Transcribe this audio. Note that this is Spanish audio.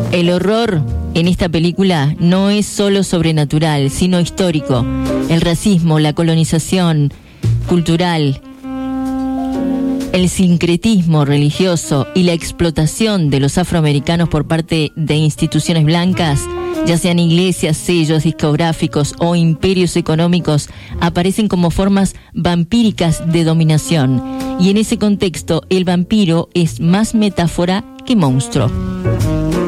El horror en esta película no es solo sobrenatural, sino histórico. El racismo, la colonización cultural, el sincretismo religioso y la explotación de los afroamericanos por parte de instituciones blancas, ya sean iglesias, sellos discográficos o imperios económicos, aparecen como formas vampíricas de dominación. Y en ese contexto, el vampiro es más metáfora que monstruo.